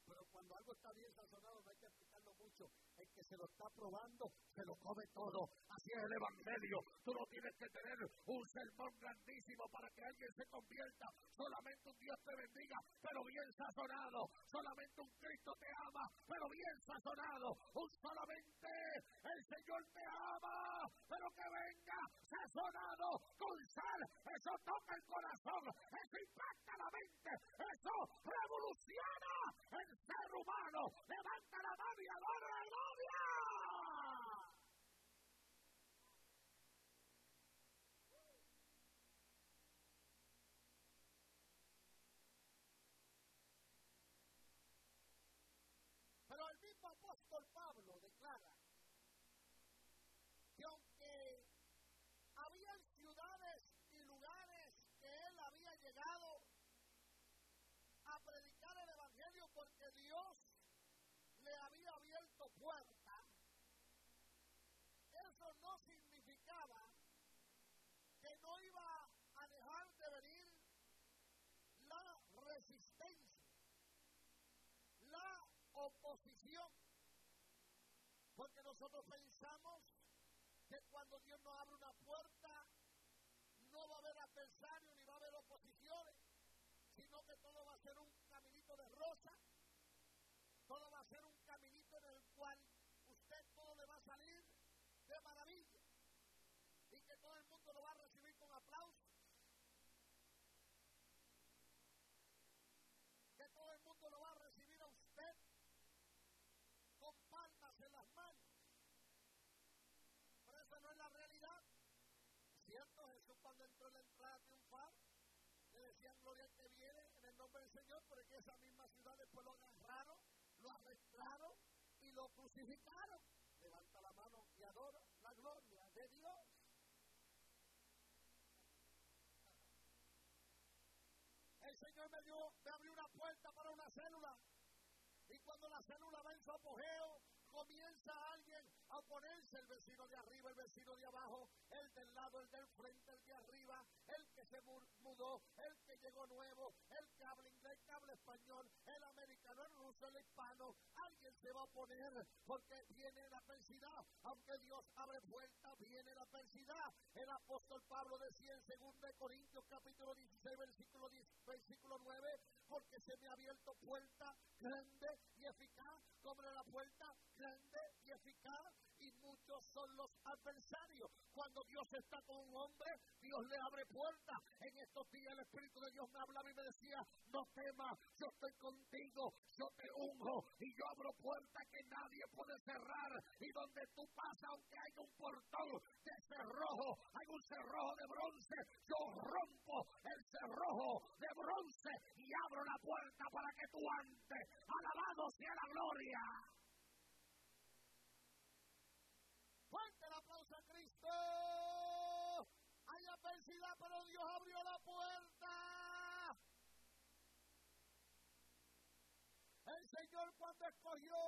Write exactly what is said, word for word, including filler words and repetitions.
Pero cuando algo está bien sazonado no hay que explicarlo mucho. El que se lo está probando, se lo come todo. Así es el evangelio. Tú no tienes que tener un sermón grandísimo para que alguien se convierta. Solamente un Dios te bendiga, pero bien sazonado. Solamente un Cristo te ama, pero bien sazonado. Un solamente el Señor te ama, pero que venga sazonado con sal. Eso toca el corazón, eso impacta la mente, eso revoluciona el ser humano. Levanta la mano y adora la gloria. Pero el mismo apóstol Pablo declara que aunque había ciudades y lugares que él había llegado a predicar el evangelio porque Dios le había abierto puertas, eso no significaba que no iba a dejar de venir la resistencia, la oposición, porque nosotros pensamos que cuando Dios nos abre una puerta no va a haber adversario ni va a haber oposiciones, sino que todo va a ser un caminito de rosa, todo va a ser un caminito en el cual usted todo le va a salir de maravilla y que todo el mundo lo va a recibir con aplausos, que todo el mundo lo va a recibir a usted con palmas en las manos. Pero esa no es la realidad. ¿Cierto? Jesús cuando entró en la entrada triunfal le decían gloria al que viene en el nombre del Señor, pero en esa misma ciudad después lo agarraron, lo arrestaron y lo crucificaron. Levanta la mano y adora la gloria de Dios. El Señor me dio, me abrió una puerta para una célula, y cuando la célula va en su apogeo, comienza alguien a oponerse, el vecino de arriba, el vecino de abajo, el del lado, el del frente, el de arriba, el que se mudó, el que llegó nuevo, el que habla inglés, que habla español, el americano, el ruso, el hispano. Alguien se va a oponer porque viene la adversidad. Aunque Dios abre puertas, viene la adversidad. El apóstol Pablo decía en segunda de Corintios capítulo dieciséis, versículo diez, versículo nueve, porque se me ha abierto puerta grande y eficaz, como la puerta grande y eficaz, y muchos son los adversarios. Cuando Dios está con un hombre, Dios le abre puertas. En estos días el Espíritu de Dios me hablaba y me decía, no temas, yo estoy contigo, yo te unjo, y yo abro puertas que nadie puede cerrar, y donde tú pasas, aunque haya un portón de cerrojo, hay un cerrojo de bronce, yo rompo el cerrojo de bronce y abro la puerta para que tú andes. Alabado sea la gloria. Fuerte el aplauso a Cristo. Hay adversidad, pero Dios abrió la puerta. El Señor cuando escogió